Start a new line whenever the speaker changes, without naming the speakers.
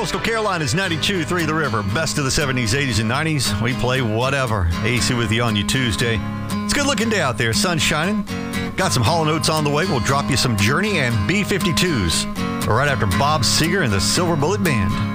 Coastal Carolina's 92.3 The River. Best of the 70s, 80s, and 90s. We play whatever. AC with you on your Tuesday. It's a good-looking day out there. Sun's shining. Got some Hall & Oates on the way. We'll drop you some Journey and B-52s right after Bob Seger and the Silver Bullet Band.